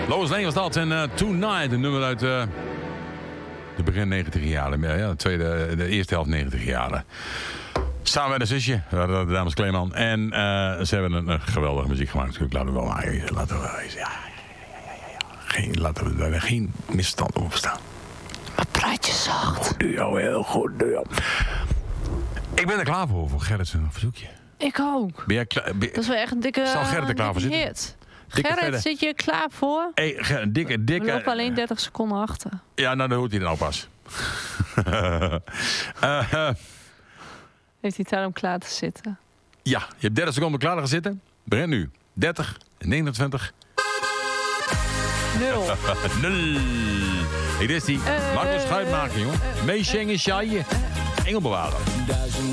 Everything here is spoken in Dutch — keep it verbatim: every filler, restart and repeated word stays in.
Lois Lane was dat. En uh, Tonight, een nummer uit uh, de begin negentig jaren. Ja, de, tweede, de eerste helft negentig jaren. Samen met een zusje, de dames Kleeman. En uh, ze hebben een, een geweldige muziek gemaakt. Natuurlijk, laten we wel maar, laten we, ja, ja, ja, ja, ja. Geen, laten we er geen misstand over staan. Wat praat je zacht. Goed, doe jou heel goed, doe jou. Ik ben er klaar voor, voor Gerrit zijn verzoekje. Ik ook. Ben jij klaar? Ben, dat is wel echt een dikke Zal Gerrit er klaar voor zitten? Hit. Gerrit, verder. Zit je er klaar voor? Hey, Gerrit, dikke, dikke... We lopen alleen dertig seconden achter. Ja, nou, dan hoort hij dan al pas. uh, uh, Heeft hij tijd om klaar te zitten? Ja, je hebt dertig seconden klaar te zitten. Begin nu. dertig, negenentwintig... Nul. Nul. Hey, dit is die. Uh, Maak een schuit maken, jongen. Uh, Meeschengen, sjaaien. Engelbewaarder.